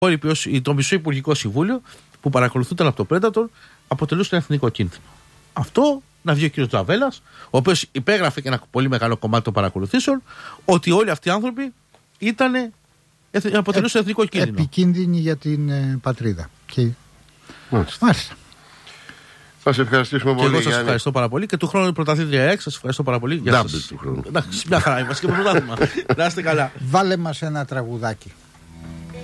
το μισό Υπουργικό Συμβούλιο που παρακολουθούνταν από το Predator αποτελούσε ένα εθνικό κίνδυνο. Αυτό να βγει ο κ. Τζαβέλας, ο οποίος υπέγραφε και ένα πολύ μεγάλο κομμάτι των παρακολουθήσεων, ότι όλοι αυτοί οι άνθρωποι αποτελούσαν εθνικό κίνδυνο. Επικίνδυνοι για την πατρίδα. Μάλιστα. Θα σε ευχαριστήσουμε πολύ. Και εγώ σας ευχαριστώ πάρα πολύ. Και του χρόνου η πρωταθλήτρια 6, σας ευχαριστώ πάρα πολύ. Double του χρόνου. Εντάξει, μια χαρά είμαστε και πρωτάθλημα. Να είστε καλά. Βάλε μας ένα τραγουδάκι.